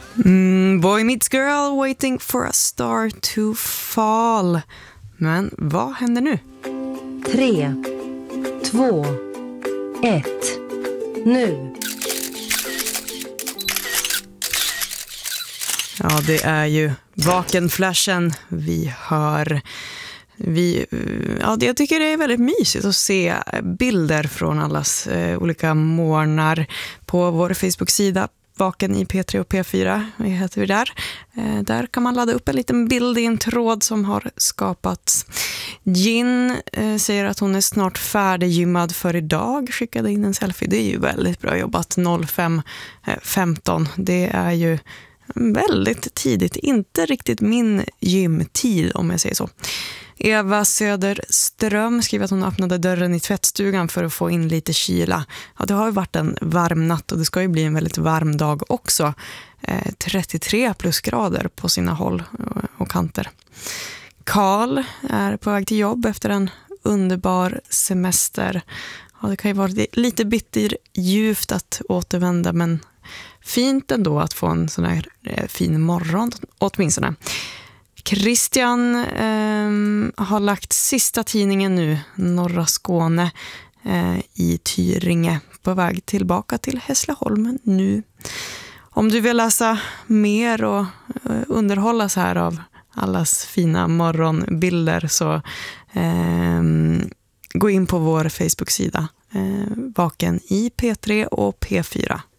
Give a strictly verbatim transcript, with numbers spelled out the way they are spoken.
Mm, Boy Meets Girl, Waiting for a Star to Fall. Men vad händer nu? Tre, två, ett, nu. Ja, det är ju Vakenflashen vi hör. Vi, ja, jag tycker det är väldigt mysigt att se bilder från allas eh, olika morgnar på vår Facebook-sida. Vaken i P tre och P fyra, vad heter vi där? Eh, där kan man ladda upp en liten bild i en tråd som har skapats. Gin eh, säger att hon är snart färdiggymmad för idag. Skickade in en selfie. Det är ju väldigt bra jobbat. noll fem femton. Det är ju väldigt tidigt. Inte riktigt min gymtid om jag säger så. Eva Söderström skriver att hon öppnade dörren i tvättstugan för att få in lite kyla. Ja, det har ju varit en varm natt och det ska ju bli en väldigt varm dag också. Eh, trettiotre plusgrader på sina håll och kanter. Karl är på väg till jobb efter en underbar semester. Ja, det kan ju vara lite bitterljuvt att återvända, men fint ändå att få en sån här eh, fin morgon åtminstone. Christian eh, har lagt sista tidningen nu, Norra Skåne eh, i Tyringe, på väg tillbaka till Hässleholm nu. Om du vill läsa mer och eh, underhållas här av allas fina morgonbilder så eh, gå in på vår Facebook-sida eh, Vaken i P tre och P fyra.